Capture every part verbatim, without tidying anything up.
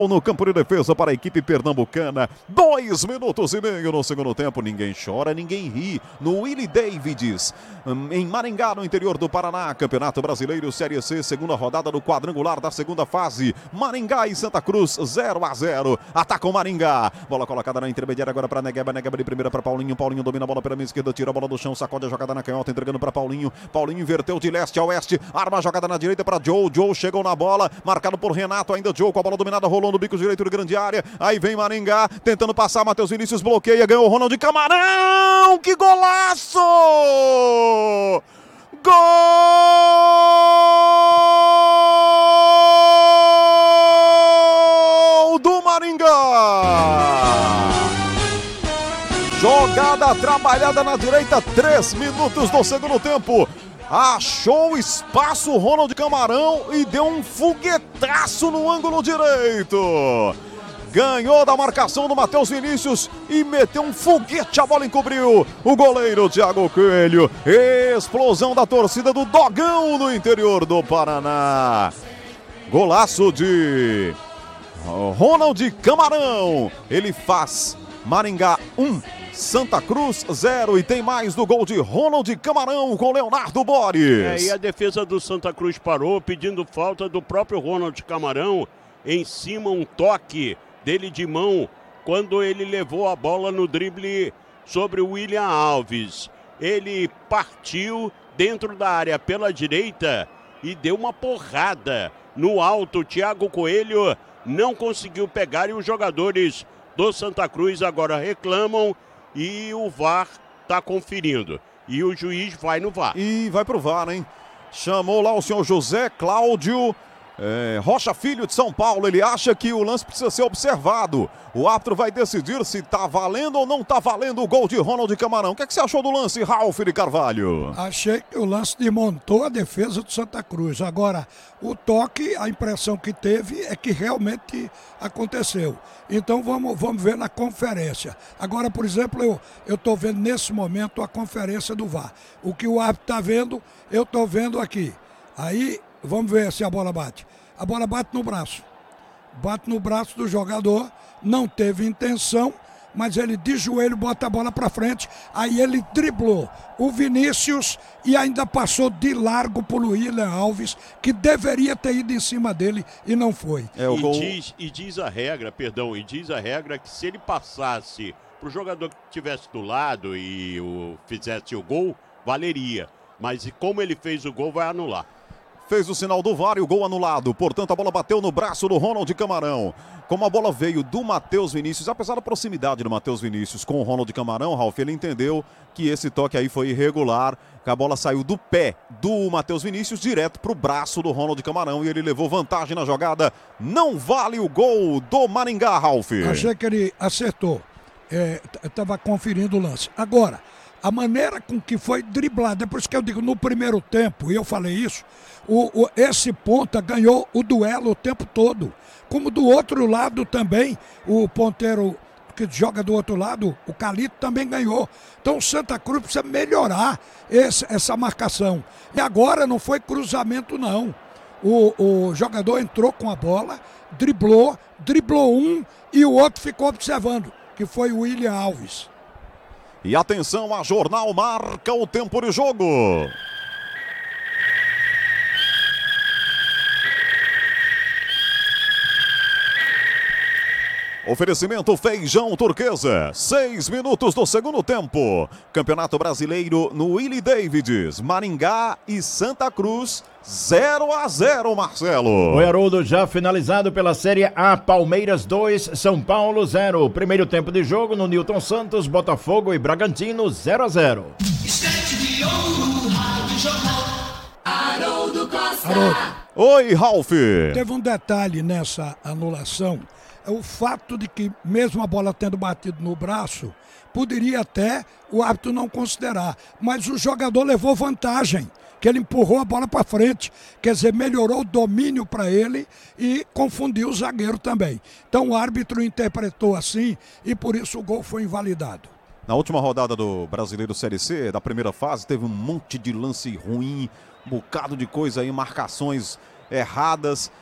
No campo de defesa para a equipe pernambucana, dois minutos e meio no segundo tempo. Ninguém chora, ninguém ri. No Willie Davids, em Maringá, no interior do Paraná. Campeonato Brasileiro Série C, segunda rodada do quadrangular da segunda fase. Maringá e Santa Cruz, zero a zero. Ataca o Maringá. Bola colocada na intermediária agora para Negueba. Negueba de primeira para Paulinho. Paulinho domina a bola pela minha esquerda, tira a bola do chão, sacode a jogada na canhota, entregando para Paulinho. Paulinho inverteu de leste a oeste. Arma a jogada na direita para Joe. Joe chegou na bola, marcado por Renato. Ainda Joe com a bola dominada, rolou no bico direito de grande área, aí vem Maringá, tentando passar, Matheus Vinícius bloqueia, ganhou o Ronald Camarão, que golaço! Gol do Maringá! Jogada trabalhada na direita, três minutos do segundo tempo. Achou espaço o Ronald Camarão e deu um foguetaço no ângulo direito. Ganhou da marcação do Matheus Vinícius e meteu um foguete, a bola encobriu o goleiro Thiago Coelho. Explosão da torcida do Dogão no interior do Paraná. Golaço de Ronald Camarão. Ele faz Maringá um. Santa Cruz zero, e tem mais do gol de Ronald Camarão com Leonardo Boris. É, e a defesa do Santa Cruz parou pedindo falta do próprio Ronald Camarão. Em cima um toque dele de mão quando ele levou a bola no drible sobre o William Alves. Ele partiu dentro da área pela direita e deu uma porrada no alto. O Thiago Coelho não conseguiu pegar e os jogadores do Santa Cruz agora reclamam. E o V A R está conferindo. E o juiz vai no V A R. E vai pro V A R, hein? Chamou lá o senhor José Cláudio é, Rocha Filho de São Paulo. Ele acha que o lance precisa ser observado. O árbitro vai decidir se tá valendo ou não tá valendo o gol de Ronald Camarão. O que, é que você achou do lance, Ralf de Carvalho? Achei que o lance desmontou a defesa do Santa Cruz. Agora, o toque, a impressão que teve é que realmente aconteceu. Então vamos, vamos ver na conferência. Agora, por exemplo, eu eu estou vendo nesse momento a conferência do V A R. O que o árbitro está vendo, eu estou vendo aqui. Aí, vamos ver se a bola bate. A bola bate no braço. Bate no braço do jogador, não teve intenção, mas ele de joelho bota a bola para frente, aí ele driblou o Vinícius e ainda passou de largo pro William Alves, que deveria ter ido em cima dele e não foi. É, o e, gol... diz, e diz a regra, perdão, e diz a regra que se ele passasse pro jogador que estivesse do lado e o, fizesse o gol, valeria. Mas como ele fez o gol, vai anular. Fez o sinal do V A R e o gol anulado. Portanto, a bola bateu no braço do Ronald Camarão. Como a bola veio do Matheus Vinícius, apesar da proximidade do Matheus Vinícius com o Ronald Camarão, Ralf, ele entendeu que esse toque aí foi irregular, que a bola saiu do pé do Matheus Vinícius direto para o braço do Ronald Camarão e ele levou vantagem na jogada. Não vale o gol do Maringá, Ralf. Achei que ele acertou. É, estava conferindo o lance. Agora, a maneira com que foi driblado, é por isso que eu digo, no primeiro tempo, e eu falei isso, o, o, esse ponta ganhou o duelo o tempo todo. Como do outro lado também, o ponteiro que joga do outro lado, o Calito também ganhou. Então o Santa Cruz precisa melhorar esse, essa marcação. E agora não foi cruzamento não. O, o jogador entrou com a bola, driblou, driblou um e o outro ficou observando, que foi o William Alves. E atenção, a Jornal marca o tempo de jogo. Oferecimento Feijão Turquesa, seis minutos do segundo tempo. Campeonato Brasileiro no Willie Davids, Maringá e Santa Cruz, zero a zero, Marcelo. Oi, Haroldo, já finalizado pela Série A, Palmeiras dois, São Paulo zero. Primeiro tempo de jogo no Newton Santos, Botafogo e Bragantino zero a zero. Haroldo. Oi, Ralf. Teve um detalhe nessa anulação. É o fato de que, mesmo a bola tendo batido no braço, poderia até o árbitro não considerar. Mas o jogador levou vantagem, que ele empurrou a bola para frente. Quer dizer, melhorou o domínio para ele e confundiu o zagueiro também. Então o árbitro interpretou assim e por isso o gol foi invalidado. Na última rodada do Brasileiro Série C, da primeira fase, teve um monte de lance ruim, um bocado de coisa aí, marcações erradas.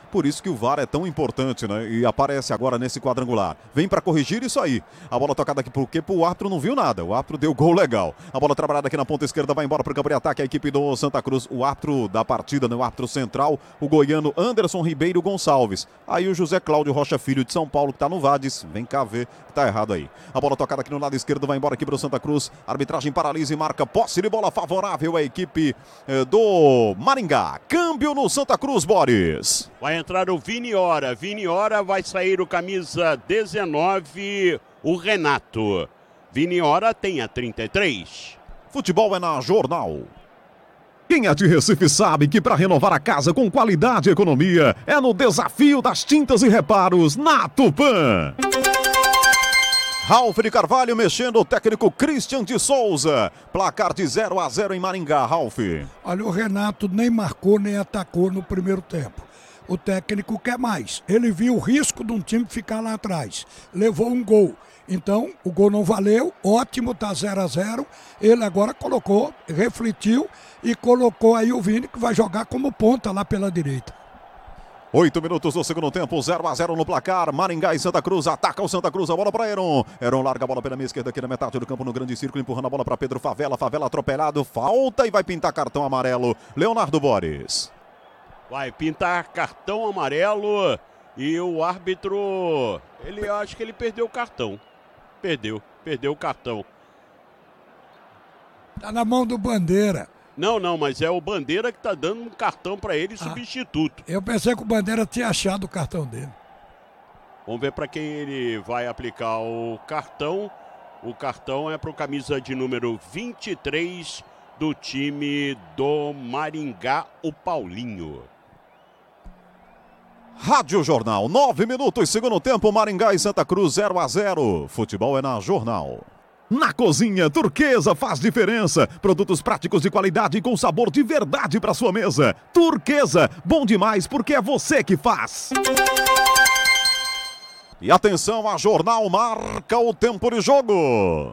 Por isso que o V A R é tão importante, né? E aparece agora nesse quadrangular. Vem para corrigir isso aí. A bola tocada aqui porque o árbitro não viu nada. O árbitro deu gol legal. A bola trabalhada aqui na ponta esquerda vai embora para o campo de ataque. A equipe do Santa Cruz. O árbitro da partida, né? O árbitro central, o goiano Anderson Ribeiro Gonçalves. Aí o José Cláudio Rocha Filho de São Paulo, que tá no Vades. Vem cá ver que tá errado aí. A bola tocada aqui no lado esquerdo vai embora aqui para o Santa Cruz. A arbitragem paralisa e marca posse de bola favorável à equipe eh, do Maringá. Câmbio no Santa Cruz, Boris. Vai entrar o Vini Ora. Vini Ora vai sair o camisa dezenove, o Renato. Vini Ora tem a trinta e três. Futebol é na Jornal. Quem é de Recife sabe que para renovar a casa com qualidade e economia é no Desafio das Tintas e Reparos na Tupã. Ralf de Carvalho mexendo o técnico Christian de Souza. Placar de zero a zero em Maringá, Ralf. Olha, o Renato nem marcou nem atacou no primeiro tempo. O técnico quer mais. Ele viu o risco de um time ficar lá atrás. Levou um gol. Então, o gol não valeu. Ótimo, tá zero a zero. Ele agora colocou, refletiu e colocou aí o Vini, que vai jogar como ponta lá pela direita. Oito minutos do segundo tempo, zero a zero no placar. Maringá e Santa Cruz, ataca o Santa Cruz, a bola para Heron. Heron larga a bola pela minha esquerda aqui na metade do campo, no grande círculo, empurrando a bola para Pedro Favela. Favela atropelado, falta e vai pintar cartão amarelo. Leonardo Boris. Vai pintar cartão amarelo e o árbitro, ele acho que ele perdeu o cartão. Perdeu, perdeu o cartão. Tá na mão do Bandeira. Não, não, mas é o Bandeira que tá dando um cartão para ele, ah, substituto. Eu pensei que o Bandeira tinha achado o cartão dele. Vamos ver para quem ele vai aplicar o cartão. O cartão é para o camisa de número vinte e três do time do Maringá, o Paulinho. Rádio Jornal, nove minutos, segundo tempo, Maringá e Santa Cruz, zero a zero. Futebol é na Jornal. Na cozinha, Turquesa faz diferença. Produtos práticos de qualidade e com sabor de verdade para sua mesa. Turquesa, bom demais porque é você que faz. E atenção, a Jornal marca o tempo de jogo.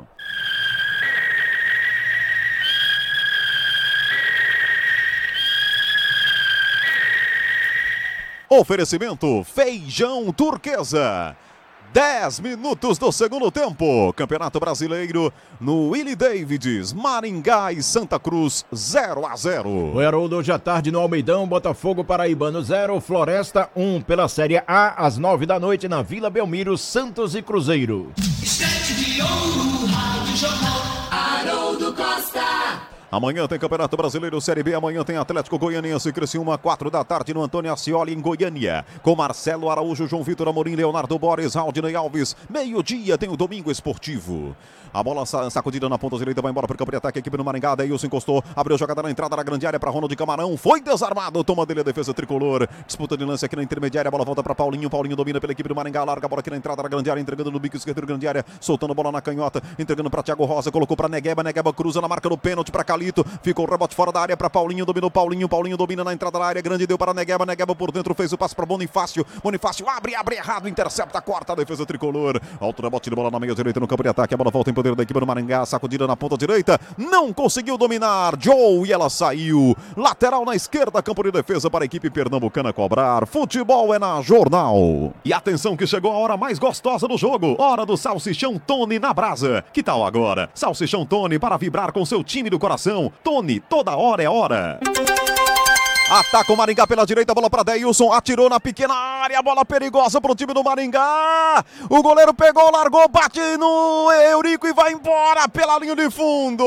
Oferecimento Feijão Turquesa. dez minutos do segundo tempo. Campeonato Brasileiro no Willie Davids. Maringá e Santa Cruz, zero a zero. O Haroldo hoje à tarde no Almeidão. Botafogo Paraibano zero. Floresta um pela Série A às nove da noite na Vila Belmiro, Santos e Cruzeiro. Estante de ouro, Rádio Jornal, Haroldo Costa. Amanhã tem Campeonato Brasileiro Série B, amanhã tem Atlético Goianiense e Criciúma, quatro da tarde no Antônio Ascioli em Goiânia, com Marcelo Araújo, João Vitor Amorim, Leonardo Boris, Aldinei Alves. Meio-dia tem o Domingo Esportivo. A bola sacudida na ponta direita, vai embora para o campo de ataque, a equipe do Maringá, Deilson encostou, abriu a jogada na entrada da grande área para Ronald Camarão, foi desarmado, toma dele a defesa tricolor, disputa de lance aqui na intermediária, a bola volta para Paulinho, Paulinho domina pela equipe do Maringá, larga a bola aqui na entrada da grande área, entregando no bico esquerdo da grande área, soltando a bola na canhota, entregando para Thiago Rosa, colocou para Negueba, Negueba cruza na marca do pênalti para Calito, ficou o rebote fora da área para Paulinho, dominou Paulinho, Paulinho domina na entrada da área, grande deu para Negueba, Negueba por dentro, fez o passe para Bonifácio, Bonifácio abre, abre errado, intercepta, corta a defesa tricolor, alto rebote de bola na meia direita no campo de ataque, a bola volta em poder da equipe do Maringá, sacudida na ponta direita, não conseguiu dominar, Joe, e ela saiu, lateral na esquerda, campo de defesa para a equipe pernambucana cobrar. Futebol é na Jornal. E atenção que chegou a hora mais gostosa do jogo, hora do Salsichão Tony na brasa. Que tal agora? Salsichão Tony para vibrar com seu time do coração. Tony, toda hora é hora. Ataca o Maringá pela direita, bola para Deilson, atirou na pequena área, bola perigosa para o time do Maringá. O goleiro pegou, largou, bate no Eurico e vai embora pela linha de fundo.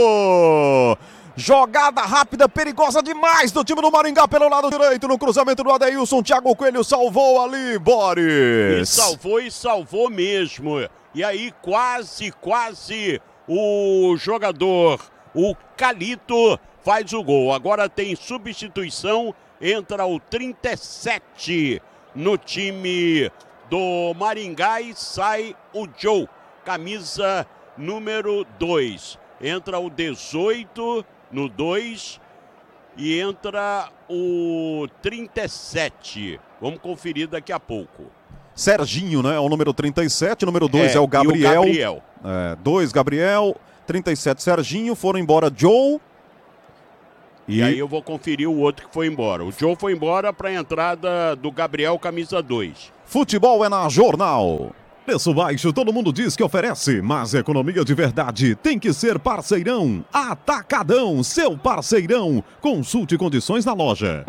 Jogada rápida, perigosa demais do time do Maringá pelo lado direito, no cruzamento do Adeilson, Thiago Coelho salvou ali, Boris. E salvou e salvou mesmo. E aí quase, quase o jogador, o Calito, faz o gol. Agora tem substituição, entra o trinta e sete no time do Maringá e sai o Joe, camisa número dois. Entra o dezoito no dois e entra o trinta e sete. Vamos conferir daqui a pouco. Serginho, né? É o número trinta e sete, número dois é, é o Gabriel. O Gabriel. É, dois Gabriel, trinta e sete Serginho, foram embora Joe E... e aí eu vou conferir o outro que foi embora. O Joe foi embora para a entrada do Gabriel, camisa dois. Futebol é na Jornal. Preço baixo, todo mundo diz que oferece, mas economia de verdade tem que ser Parceirão. Atacadão, seu parceirão. Consulte condições na loja.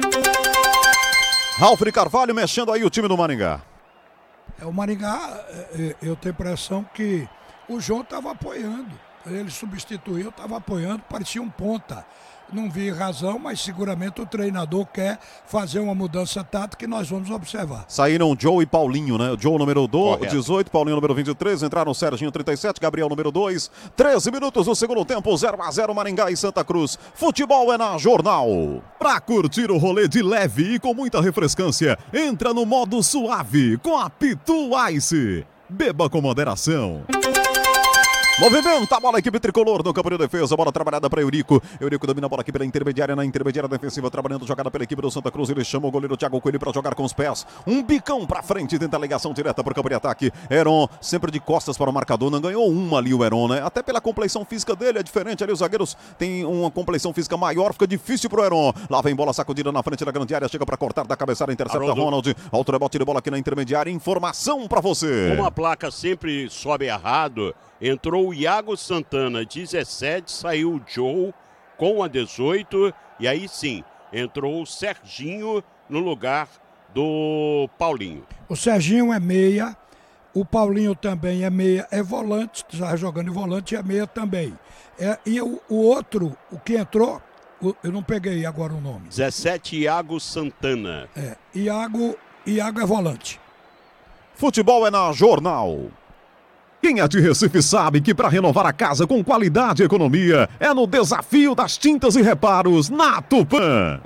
Ralf Carvalho mexendo aí o time do Maringá. É, o Maringá, eu tenho a impressão que o João estava apoiando. Ele substituiu, estava apoiando, parecia um ponta. Não vi razão, mas seguramente o treinador quer fazer uma mudança tática que nós vamos observar. Saíram Joe e Paulinho, né? Joe número dezoito, Paulinho número vinte e três, entraram Serginho trinta e sete, Gabriel número dois. treze minutos do segundo tempo, zero a zero Maringá e Santa Cruz. Futebol é na Jornal. Pra curtir o rolê de leve e com muita refrescância, entra no modo suave com a Pitu Ice. Beba com moderação. Movimenta a bola, a equipe tricolor no campo de defesa, bola trabalhada para Eurico. Eurico domina a bola aqui pela intermediária, na intermediária defensiva, trabalhando jogada pela equipe do Santa Cruz. Ele chama o goleiro Thiago Coelho para jogar com os pés. Um bicão para frente, tenta a ligação direta para o campo de ataque. Heron, sempre de costas para o marcador, não ganhou uma ali o Heron, né? Até pela compleição física dele, é diferente ali, os zagueiros têm uma compleição física maior, fica difícil pro Heron. Lá vem bola sacudida na frente da grande área, chega para cortar da cabeçada, intercepta Haroldo. Ronald. Alto rebote de bola aqui na intermediária, informação para você. Como a placa sempre sobe errado, entrou o Iago Santana, dezessete, saiu o Joe com a dezoito, e aí sim, entrou o Serginho no lugar do Paulinho. O Serginho é meia, o Paulinho também é meia, é volante, já jogando em volante, é meia também. É, e o, o outro, o que entrou, o, eu não peguei agora o nome. dezessete, Iago Santana. É, Iago, Iago é volante. Futebol é na Jornal. Quem é de Recife sabe que para renovar a casa com qualidade e economia é no Desafio das Tintas e Reparos na Tupã.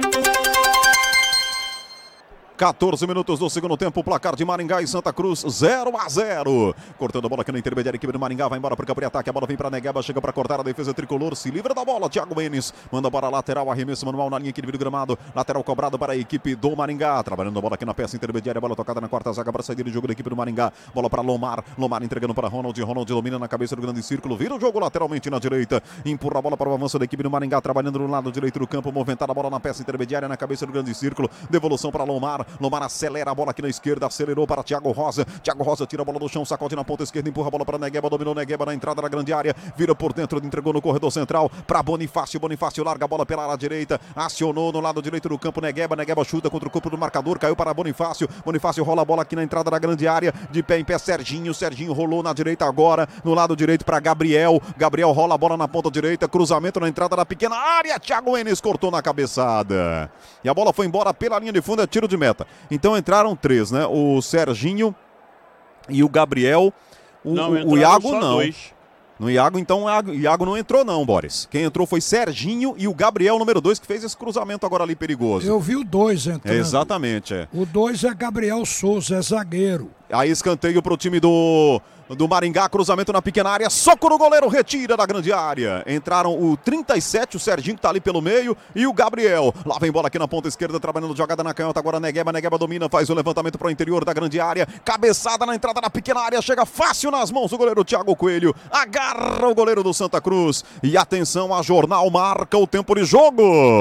quatorze minutos do segundo tempo, placar de Maringá e Santa Cruz, zero a zero. Cortando a bola aqui na intermediária, a equipe do Maringá vai embora para o campo de ataque. A bola vem para Negueba, chega para cortar a defesa tricolor, se livra da bola. Thiago Enes manda para a lateral, arremesso manual na linha aqui do gramado. Lateral cobrado para a equipe do Maringá. Trabalhando a bola aqui na peça intermediária, bola tocada na quarta zaga para sair de jogo da equipe do Maringá. Bola para Lomar, Lomar entregando para Ronald. Ronald domina na cabeça do grande círculo, vira o jogo lateralmente na direita. Empurra a bola para o avanço da equipe do Maringá, trabalhando no lado direito do campo, movimentada a bola na peça intermediária, na cabeça do grande círculo. Devolução para Lomar. Lomar acelera a bola aqui na esquerda, acelerou para Thiago Rosa. Thiago Rosa tira a bola do chão, sacode na ponta esquerda, empurra a bola para Negueba, dominou Negueba na entrada da grande área, vira por dentro, entregou no corredor central para Bonifácio. Bonifácio larga a bola pela área direita, acionou no lado direito do campo Negueba. Negueba chuta contra o corpo do marcador, caiu para Bonifácio. Bonifácio rola a bola aqui na entrada da grande área, de pé em pé Serginho. Serginho rolou na direita agora, no lado direito para Gabriel. Gabriel rola a bola na ponta direita, cruzamento na entrada da pequena área. Thiago Enes cortou na cabeçada. E a bola foi embora pela linha de fundo, é tiro de meta. Então entraram três, né? O Serginho e o Gabriel. O, não, o, o Iago não. Dois. No Iago, então, o Iago não entrou não, Boris. Quem entrou foi Serginho e o Gabriel, número dois, que fez esse cruzamento agora ali perigoso. Eu vi o dois entrando. É, exatamente, é. O dois é Gabriel Souza, é zagueiro. Aí escanteio pro time do, do Maringá, cruzamento na pequena área, soco no goleiro, retira da grande área. Entraram o trinta e sete, o Serginho que tá ali pelo meio, e o Gabriel. Lá vem bola aqui na ponta esquerda, trabalhando jogada na canhota, agora Negueba, Negueba domina, faz o levantamento pro interior da grande área, cabeçada na entrada da pequena área, chega fácil nas mãos do goleiro Thiago Coelho, agarra o goleiro do Santa Cruz, e atenção, a Jornal marca o tempo de jogo.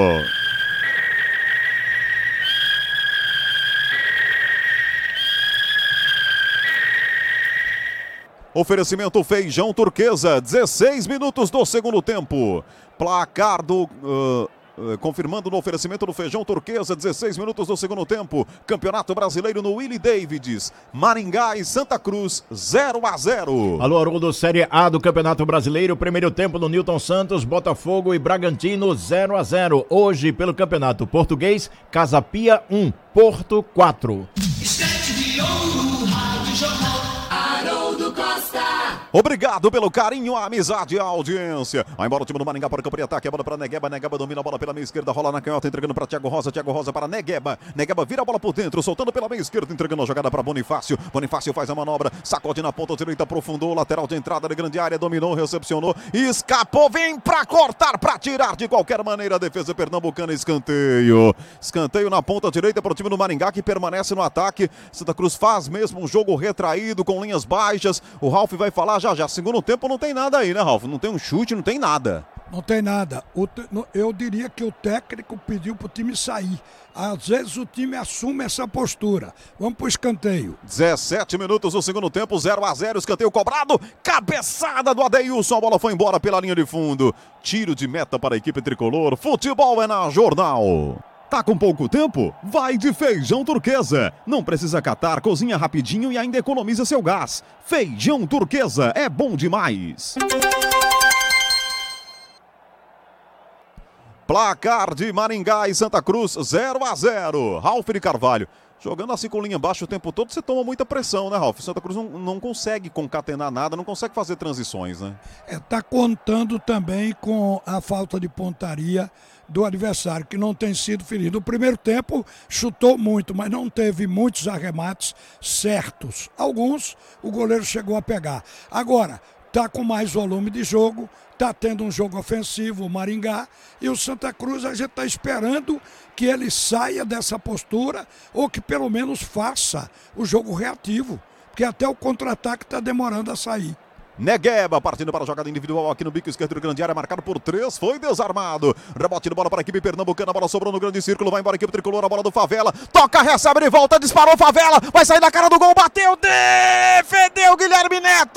Oferecimento Feijão Turquesa, dezesseis minutos do segundo tempo. Placar do... Uh, uh, confirmando no oferecimento do Feijão Turquesa, dezesseis minutos do segundo tempo. Campeonato Brasileiro no Willie Davids. Maringá e Santa Cruz, zero a zero. Alô, Haroldo, Série A do Campeonato Brasileiro. Primeiro tempo no Newton Santos, Botafogo e Bragantino, zero a zero. Hoje, pelo Campeonato Português, Casa Pia um, Porto quatro. Estante de ouro, Rádio Jornal. Obrigado pelo carinho, a amizade e a audiência. Vai embora o time do Maringá para o campo de ataque. A bola para Negueba. Negueba domina a bola pela meia esquerda. Rola na canhota, entregando para Thiago Rosa. Thiago Rosa para Negueba. Negueba vira a bola por dentro, soltando pela meia esquerda, entregando a jogada para Bonifácio. Bonifácio faz a manobra, sacode na ponta direita, aprofundou. Lateral de entrada da grande área, dominou, recepcionou. Escapou, vem para cortar, para tirar de qualquer maneira. A defesa pernambucana, escanteio. Escanteio na ponta direita para o time do Maringá, que permanece no ataque. Santa Cruz faz mesmo um jogo retraído, com linhas baixas. O Ralf vai falar já já. Segundo tempo não tem nada aí, né, Ralf? Não tem um chute, não tem nada. Não tem nada. O te... Eu diria que o técnico pediu para o time sair. Às vezes o time assume essa postura. Vamos para o escanteio. dezessete minutos do segundo tempo, zero a zero, escanteio cobrado. Cabeçada do Adeilson, a bola foi embora pela linha de fundo. Tiro de meta para a equipe tricolor. Futebol é na Jornal. Tá com pouco tempo? Vai de Feijão Turquesa. Não precisa catar, cozinha rapidinho e ainda economiza seu gás. Feijão Turquesa é bom demais. Placar de Maringá e Santa Cruz, zero a zero. Ralf de Carvalho. Jogando assim com linha embaixo o tempo todo, você toma muita pressão, né, Ralf? Santa Cruz não, não consegue concatenar nada, não consegue fazer transições, né? É, tá contando também com a falta de pontaria do adversário, que não tem sido ferido. No primeiro tempo, chutou muito, mas não teve muitos arremates certos. Alguns, o goleiro chegou a pegar. Agora, tá com mais volume de jogo, tá tendo um jogo ofensivo, o Maringá, e o Santa Cruz, a gente tá esperando que ele saia dessa postura, ou que pelo menos faça o jogo reativo, porque até o contra-ataque tá demorando a sair. Negueba partindo para a jogada individual aqui no bico esquerdo do grande área, marcado por três, foi desarmado. Rebote de bola para a equipe pernambucana, a bola sobrou no grande círculo, vai embora a equipe tricolor, a bola do Favela, toca, recebe de volta, disparou Favela, vai sair da cara do gol, bateu, defendeu Guilherme Neto!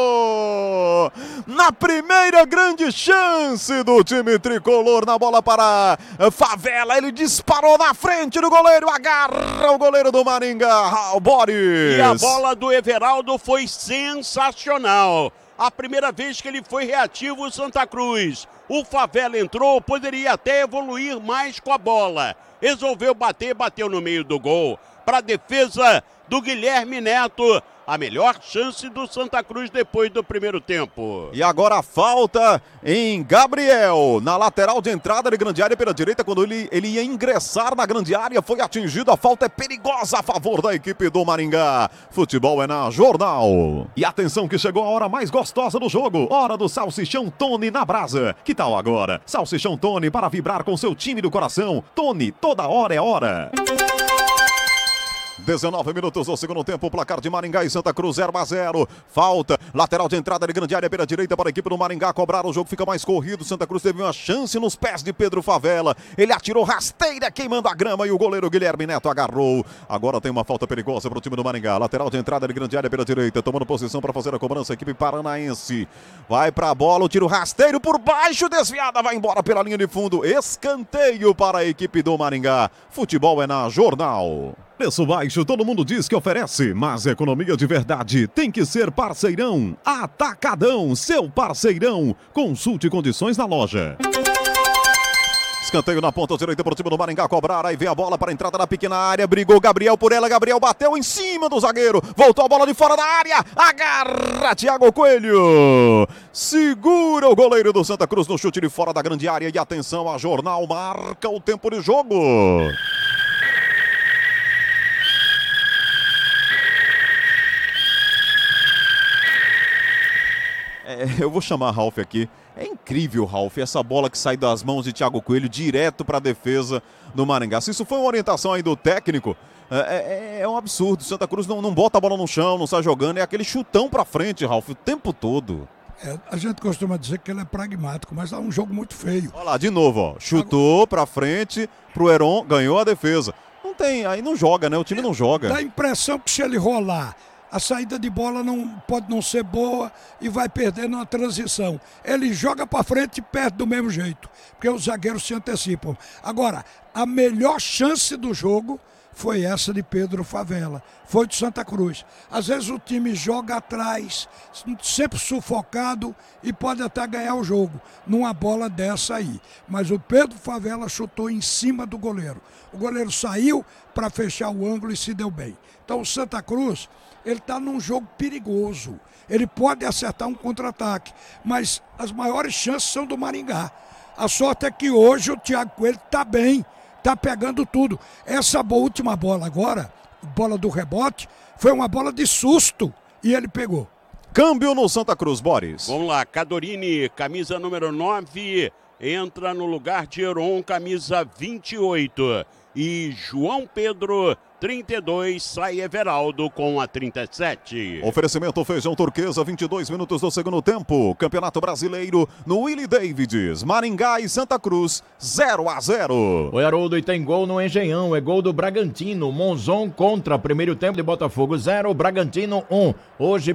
Na primeira grande chance do time tricolor, na bola para Favela, ele disparou na frente do goleiro, agarra o goleiro do Maringá, o Boris. E a bola do Everaldo foi sensacional. A primeira vez que ele foi reativo, o Santa Cruz. O Favela entrou, poderia até evoluir mais com a bola. Resolveu bater, bateu no meio do gol. Para a defesa do Guilherme Neto. A melhor chance do Santa Cruz depois do primeiro tempo. E agora a falta em Gabriel, na lateral de entrada de grande área pela direita, quando ele, ele ia ingressar na grande área, foi atingido, a falta é perigosa a favor da equipe do Maringá. Futebol é na Jornal. E atenção que chegou a hora mais gostosa do jogo, hora do Salsichão Tony na brasa. Que tal agora? Salsichão Tony para vibrar com seu time do coração. Tony, toda hora é hora. dezenove minutos do segundo tempo, placar de Maringá e Santa Cruz, zero a zero. Falta, lateral de entrada de grande área pela direita para a equipe do Maringá cobrar, o jogo fica mais corrido. Santa Cruz teve uma chance nos pés de Pedro Favela. Ele atirou rasteira, queimando a grama e o goleiro Guilherme Neto agarrou. Agora tem uma falta perigosa para o time do Maringá. Lateral de entrada de grande área pela direita, tomando posição para fazer a cobrança, a equipe paranaense. Vai para a bola, o tiro rasteiro por baixo, desviada, vai embora pela linha de fundo. Escanteio para a equipe do Maringá. Futebol é na Jornal. Preço baixo, todo mundo diz que oferece, mas economia de verdade tem que ser Parceirão. Atacadão, seu parceirão. Consulte condições na loja. Escanteio na ponta direita para o time do Maringá cobrar, aí vem a bola para a entrada na pequena área, brigou Gabriel por ela, Gabriel bateu em cima do zagueiro, voltou a bola de fora da área, agarra Thiago Coelho, segura o goleiro do Santa Cruz no chute de fora da grande área e atenção, a Jornal marca o tempo de jogo. É, eu vou chamar Ralf aqui. É incrível, Ralf, essa bola que sai das mãos de Thiago Coelho direto para a defesa do Maringá. Se isso foi uma orientação aí do técnico, é, é, é um absurdo. Santa Cruz não, não bota a bola no chão, não sai jogando. É aquele chutão para frente, Ralf, o tempo todo. É, a gente costuma dizer que ele é pragmático, mas é um jogo muito feio. Olha lá, de novo, ó. Chutou para frente pro Heron, ganhou a defesa. Não tem, aí não joga, né? O time não joga. Dá a impressão que se ele rolar, a saída de bola não, pode não ser boa e vai perder na transição. Ele joga para frente e perde do mesmo jeito, porque os zagueiros se antecipam. Agora, a melhor chance do jogo foi essa de Pedro Favela, foi de Santa Cruz. Às vezes o time joga atrás, sempre sufocado e pode até ganhar o jogo numa bola dessa aí. Mas o Pedro Favela chutou em cima do goleiro. O goleiro saiu para fechar o ângulo e se deu bem. Então o Santa Cruz, ele está num jogo perigoso. Ele pode acertar um contra-ataque, mas as maiores chances são do Maringá. A sorte é que hoje o Thiago Coelho está bem, está pegando tudo. Essa última bola agora, bola do rebote, foi uma bola de susto e ele pegou. Câmbio no Santa Cruz, Boris. Vamos lá, Cadorini, camisa número nove, entra no lugar de Heron, camisa vinte e oito. e João Pedro, trinta e dois, sai Everaldo com a trinta e sete. Oferecimento Feijão Turquesa, vinte e dois minutos do segundo tempo. Campeonato Brasileiro no Willie Davids. Maringá e Santa Cruz, zero a zero. Oi, Haroldo, e tem gol no Engenhão, é gol do Bragantino. Monzon contra, primeiro tempo de Botafogo zero, Bragantino um. Hoje